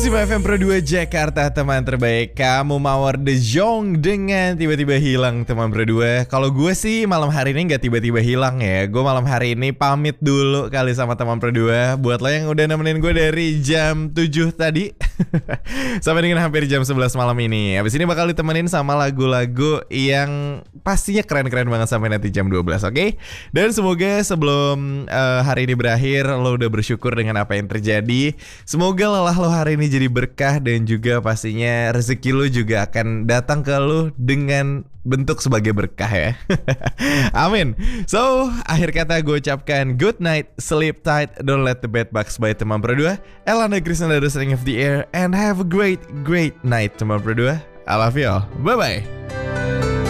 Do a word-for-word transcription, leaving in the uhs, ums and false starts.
seratus lima F M Pro dua Jakarta, teman terbaik. Kamu mawar The Jong dengan tiba-tiba hilang, teman Pro dua. Kalau gue sih malam hari ini gak tiba-tiba hilang ya. Gue malam hari ini pamit dulu kali sama teman Pro dua. Buat lo yang udah nemenin gue dari jam tujuh tadi sampai dengan hampir jam sebelas malam ini. Habis ini bakal ditemenin sama lagu-lagu yang pastinya keren-keren banget sampai nanti jam dua belas, oke? Okay? Dan semoga sebelum uh, hari ini berakhir lo udah bersyukur dengan apa yang terjadi. Semoga lelah lo hari ini jadi berkah, dan juga pastinya rezeki lo juga akan datang ke lo dengan bentuk sebagai berkah ya. Amin. So, akhir kata gue ucapkan good night, sleep tight, don't let the bed bugs bite, teman Pro dua. Elanda Krisnanda, the string of the air, and have a great, great night, teman Pro dua. I love you all. Bye-bye.